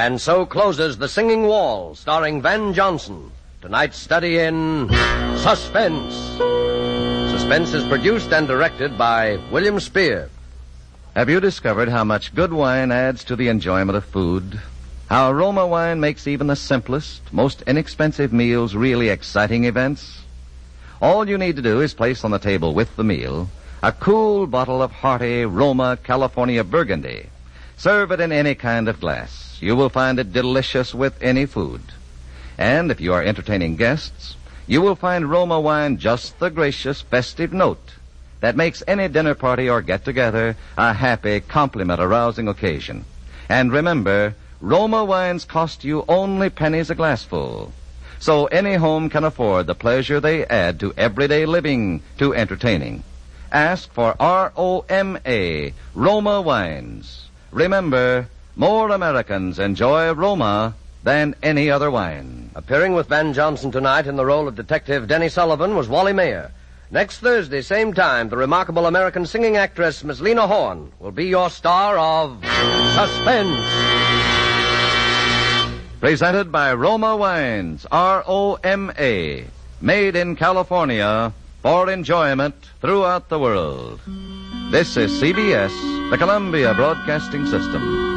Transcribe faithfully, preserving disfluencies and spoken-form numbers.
And so closes The Singing Wall, starring Van Johnson. Tonight's study in suspense. Suspense is produced and directed by William Spear. Have you discovered how much good wine adds to the enjoyment of food? How Roma wine makes even the simplest, most inexpensive meals really exciting events? All you need to do is place on the table with the meal a cool bottle of hearty Roma California Burgundy. Serve it in any kind of glass. You will find it delicious with any food. And if you are entertaining guests, you will find Roma wine just the gracious, festive note that makes any dinner party or get-together a happy, compliment-arousing occasion. And remember, Roma wines cost you only pennies a glassful. So any home can afford the pleasure they add to everyday living, to entertaining. Ask for R O M A, Roma wines. Remember, more Americans enjoy Roma than any other wine. Appearing with Van Johnson tonight in the role of Detective Denny Sullivan was Wally Mayer. Next Thursday, same time, the remarkable American singing actress Miss Lena Horne will be your star of Suspense. Presented by Roma Wines, R O M A. Made in California for enjoyment throughout the world. This is C B S, the Columbia Broadcasting System.